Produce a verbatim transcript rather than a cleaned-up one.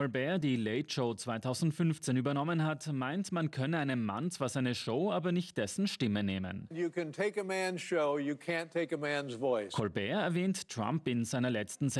Colbert die Late Show zweitausendfünfzehn übernommen hat, meint, man könne einem Mann zwar seine Show, aber nicht dessen Stimme nehmen. You can take a man's show, you can't take a man's voice. Colbert erwähnt Trump in seiner letzten